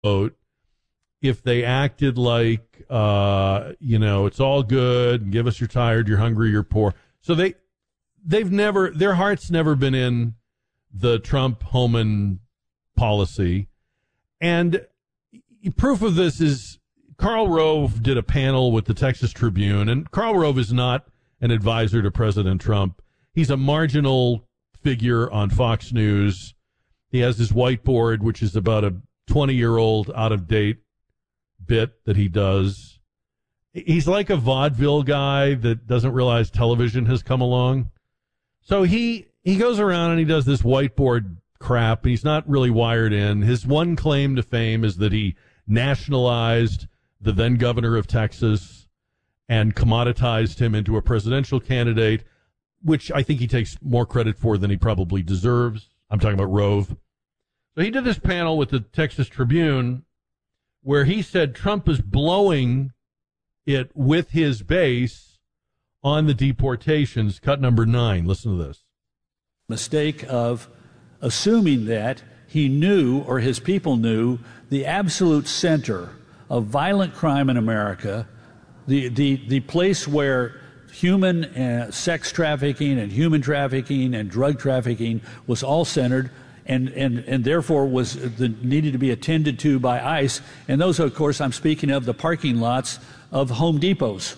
vote if they acted like, it's all good, and give us you're tired, you're hungry, you're poor. So their heart's never been in the Trump-Homan policy. And proof of this is Karl Rove did a panel with the Texas Tribune, and Karl Rove is not an advisor to President Trump. He's a marginal figure on Fox News. He has his whiteboard, which is about a 20-year-old out-of-date bit that he does. He's like a vaudeville guy that doesn't realize television has come along. So he goes around and he does this whiteboard crap. He's not really wired in. His one claim to fame is that he nationalized the then governor of Texas and commoditized him into a presidential candidate, which I think he takes more credit for than he probably deserves. I'm talking about Rove. So he did this panel with the Texas Tribune where he said Trump is blowing it with his base on the deportations. Cut number 9. Listen to this. Mistake of assuming that he knew, or his people knew, the absolute center of violent crime in America, the place where human sex trafficking and human trafficking and drug trafficking was all centered and therefore needed to be attended to by ICE. And those, of course, I'm speaking of the parking lots of Home Depots.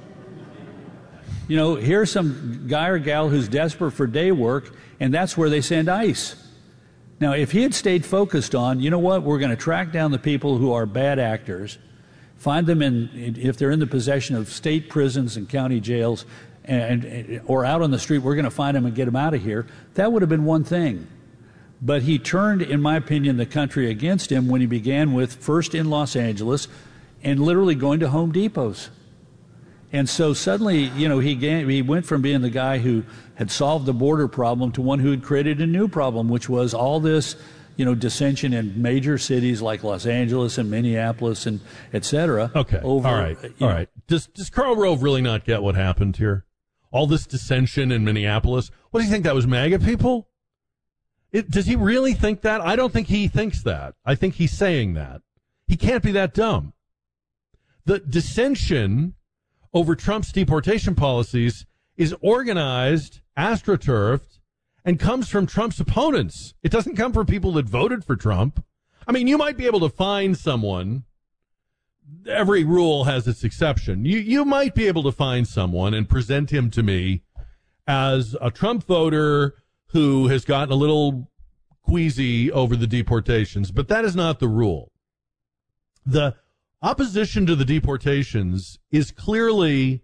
Here's some guy or gal who's desperate for day work, and that's where they send ICE. Now, if he had stayed focused on, we're going to track down the people who are bad actors, find them if they're in the possession of state prisons and county jails, or out on the street, we're going to find them and get them out of here. That would have been one thing. But he turned, in my opinion, the country against him when he began with first in Los Angeles and literally going to Home Depots. And so suddenly, he went from being the guy who had solved the border problem to one who had created a new problem, which was all this, dissension in major cities like Los Angeles and Minneapolis and et cetera. Okay. All right. Does Karl Rove really not get what happened here? All this dissension in Minneapolis? What do you think, that was MAGA people? Does he really think that? I don't think he thinks that. I think he's saying that. He can't be that dumb. The dissension over Trump's deportation policies is organized, astroturfed, and comes from Trump's opponents. It doesn't come from people that voted for Trump. I mean, you might be able to find someone. Every rule has its exception. You might be able to find someone and present him to me as a Trump voter who has gotten a little queasy over the deportations, but that is not the rule. The opposition to the deportations is clearly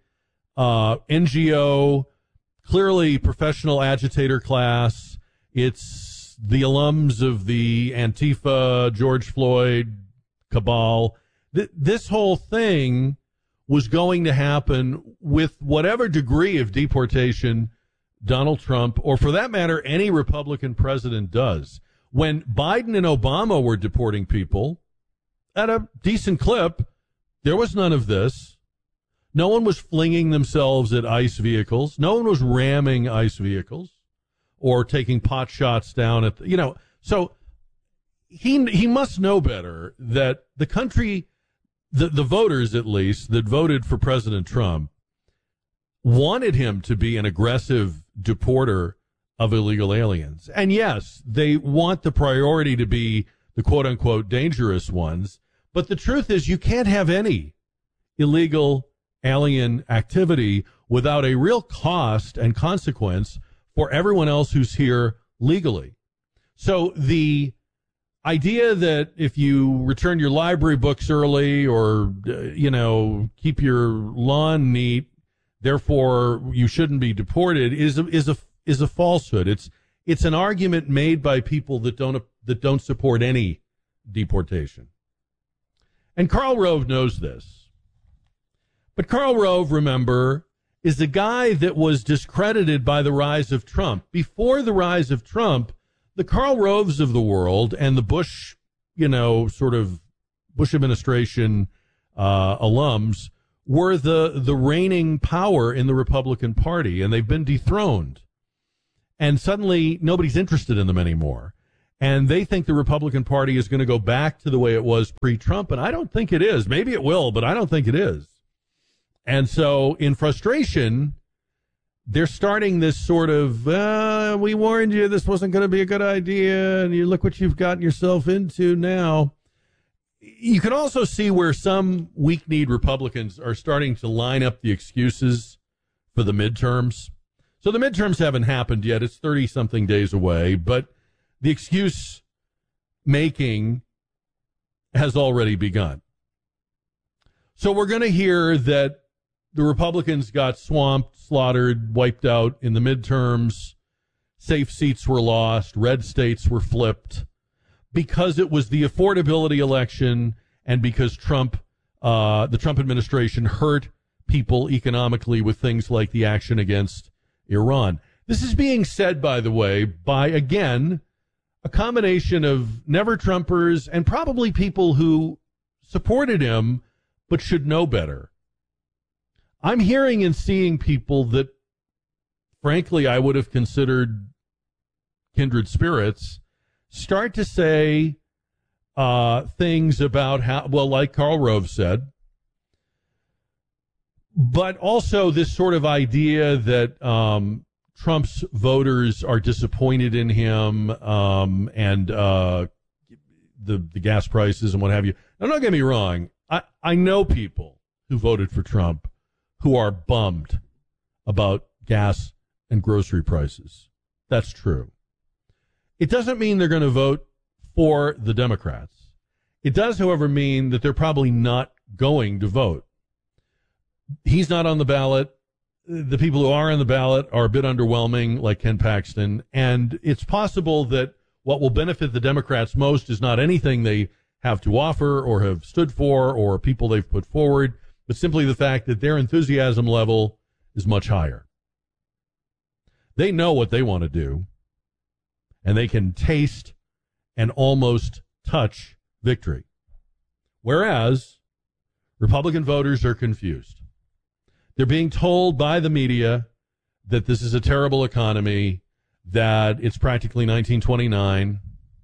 NGO, clearly professional agitator class. It's the alums of the Antifa, George Floyd cabal. This whole thing was going to happen with whatever degree of deportation Donald Trump, or for that matter, any Republican president does. When Biden and Obama were deporting people at a decent clip, there was none of this. No one was flinging themselves at ICE vehicles. No one was ramming ICE vehicles or taking pot shots down at so he must know better that the country, the voters at least, that voted for President Trump wanted him to be an aggressive deporter of illegal aliens. And yes, they want the priority to be the quote-unquote dangerous ones. But the truth is you can't have any illegal alien activity without a real cost and consequence for everyone else who's here legally. So the idea that if you return your library books early or, keep your lawn neat, therefore you shouldn't be deported is a falsehood. It's an argument made by people that don't support any deportation. And Karl Rove knows this. But Karl Rove, remember, is the guy that was discredited by the rise of Trump. Before the rise of Trump, the Karl Roves of the world and the Bush, sort of Bush administration alums were the reigning power in the Republican Party, and they've been dethroned. And suddenly nobody's interested in them anymore. And they think the Republican Party is going to go back to the way it was pre-Trump, and I don't think it is. Maybe it will, but I don't think it is. And so in frustration, they're starting this sort of, we warned you this wasn't going to be a good idea, and you look what you've gotten yourself into now. You can also see where some weak-kneed Republicans are starting to line up the excuses for the midterms. So the midterms haven't happened yet. It's 30-something days away, but the excuse making has already begun. So we're going to hear that the Republicans got swamped, slaughtered, wiped out in the midterms. Safe seats were lost. Red states were flipped because it was the affordability election and because the Trump administration hurt people economically with things like the action against Iran. This is being said, by the way, by, again, a combination of never-Trumpers and probably people who supported him but should know better. I'm hearing and seeing people that, frankly, I would have considered kindred spirits start to say things about how, well, like Karl Rove said, but also this sort of idea that Trump's voters are disappointed in him and the gas prices and what have you. Now, don't get me wrong. I know people who voted for Trump who are bummed about gas and grocery prices. That's true. It doesn't mean they're going to vote for the Democrats. It does, however, mean that they're probably not going to vote. He's not on the ballot. The people who are on the ballot are a bit underwhelming, like Ken Paxton, and it's possible that what will benefit the Democrats most is not anything they have to offer or have stood for or people they've put forward, but simply the fact that their enthusiasm level is much higher. They know what they want to do, and they can taste and almost touch victory. Whereas Republican voters are confused. They're being told by the media that this is a terrible economy, that it's practically 1929,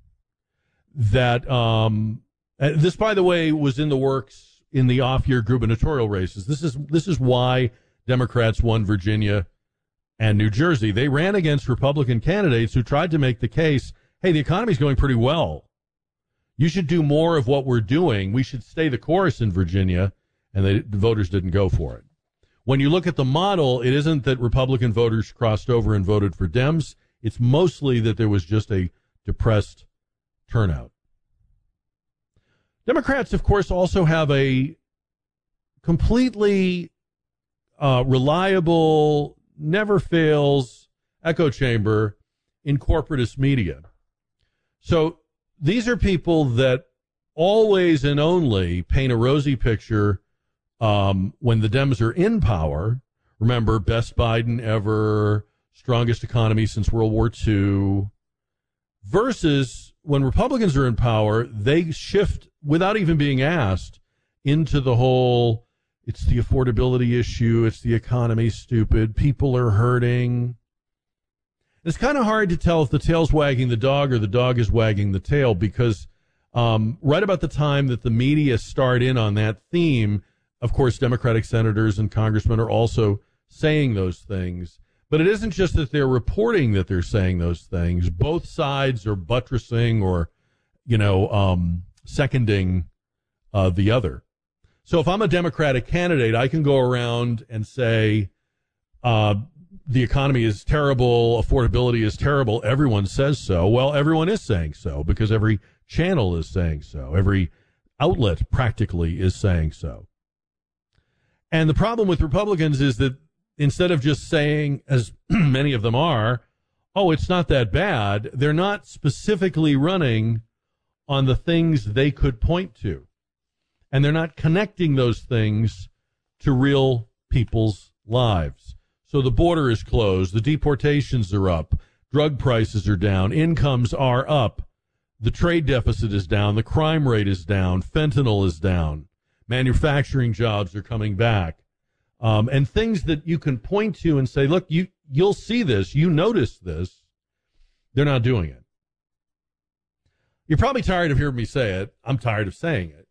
that this, by the way, was in the works in the off-year gubernatorial races. This is why Democrats won Virginia and New Jersey. They ran against Republican candidates who tried to make the case, hey, the economy's going pretty well. You should do more of what we're doing. We should stay the course in Virginia, and the voters didn't go for it. When you look at the model, it isn't that Republican voters crossed over and voted for Dems. It's mostly that there was just a depressed turnout. Democrats, of course, also have a completely reliable, never fails echo chamber in corporatist media. So these are people that always and only paint a rosy picture when the Dems are in power. Remember, best Biden ever, strongest economy since World War II, versus when Republicans are in power, they shift without even being asked into the whole, it's the affordability issue, it's the economy, stupid, people are hurting. It's kind of hard to tell if the tail's wagging the dog or the dog is wagging the tail, because right about the time that the media start in on that theme, of course, Democratic senators and congressmen are also saying those things. But it isn't just that they're reporting that they're saying those things. Both sides are buttressing or, seconding the other. So if I'm a Democratic candidate, I can go around and say the economy is terrible, affordability is terrible, everyone says so. Well, everyone is saying so because every channel is saying so. Every outlet practically is saying so. And the problem with Republicans is that instead of just saying, as many of them are, oh, it's not that bad, they're not specifically running on the things they could point to. And they're not connecting those things to real people's lives. So the border is closed, the deportations are up, drug prices are down, incomes are up, the trade deficit is down, the crime rate is down, fentanyl is down, manufacturing jobs are coming back. And things that you can point to and say, look, you'll see this, you notice this. They're not doing it. You're probably tired of hearing me say it. I'm tired of saying it.